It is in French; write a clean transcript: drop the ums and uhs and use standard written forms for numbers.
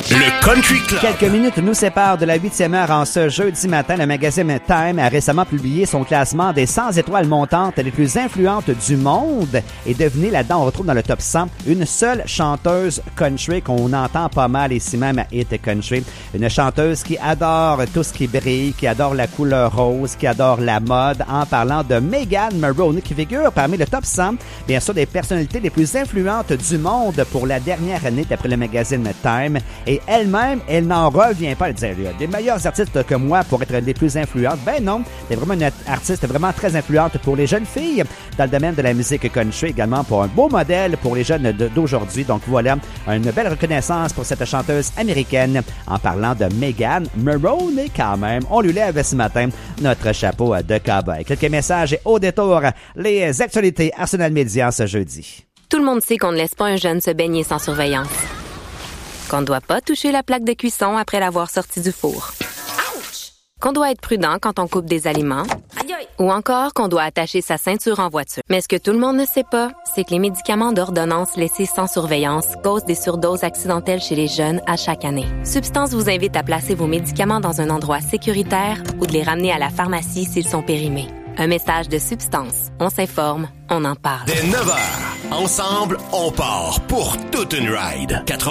Le Country Club. Quelques minutes nous séparent de la 8e heure en ce jeudi matin. Le magazine Time a récemment publié son classement des 100 étoiles montantes les plus influentes du monde. Et devinez, là-dedans, on retrouve dans le top 100 une seule chanteuse country qu'on entend pas mal ici même à Hit Country. Une chanteuse qui adore tout ce qui brille, qui adore la couleur rose, qui adore la mode, en parlant de Megan Maroney, qui figure parmi le top 100, bien sûr, des personnalités les plus influentes du monde pour la dernière année d'après le magazine Time. Et elle-même, elle n'en revient pas. Elle disait, il y a des meilleurs artistes que moi pour être les plus influentes. Ben non, c'est vraiment une artiste vraiment très influente pour les jeunes filles dans le domaine de la musique country, également pour un beau modèle pour les jeunes d'aujourd'hui. Donc voilà, une belle reconnaissance pour cette chanteuse américaine en parlant de Megan Maroney quand même. On lui lève ce matin notre chapeau de cowboy. Quelques messages et au détour, les actualités Arsenal Média ce jeudi. Tout le monde sait qu'on ne laisse pas un jeune se baigner sans surveillance. Qu'on ne doit pas toucher la plaque de cuisson après l'avoir sortie du four. Ouch! Qu'on doit être prudent quand on coupe des aliments. Aïe aïe! Ou encore qu'on doit attacher sa ceinture en voiture. Mais ce que tout le monde ne sait pas, c'est que les médicaments d'ordonnance laissés sans surveillance causent des surdoses accidentelles chez les jeunes à chaque année. Substance vous invite à placer vos médicaments dans un endroit sécuritaire ou de les ramener à la pharmacie s'ils sont périmés. Un message de Substance. On s'informe, on en parle. Dès 9h, ensemble, on part pour toute une ride.